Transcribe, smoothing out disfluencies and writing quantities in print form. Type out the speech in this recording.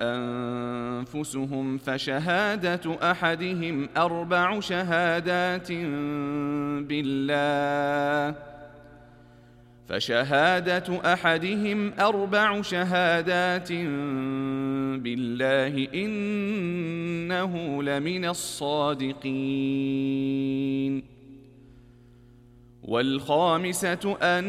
أنفسهم فشهادة أحدهم 4 شهادات بالله إنه لمن الصادقين. والخامسة أن